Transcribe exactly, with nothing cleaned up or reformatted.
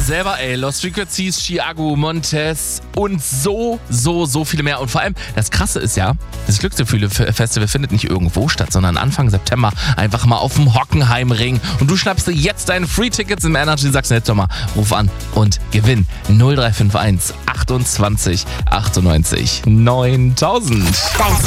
selber, ey, Lost Frequencies, Chiago, Montes und so, so, so viele mehr. Und vor allem, das Krasse ist ja, das Glücksgefühle-Festival findet nicht irgendwo statt, sondern Anfang September einfach mal auf dem Hockenheimring. Und du schnappst dir jetzt deine Free-Tickets im Energy Sachsen Netzsommer. Ruf an und gewinn null drei fünf eins achtundzwanzig achtundneunzig neuntausend. Dein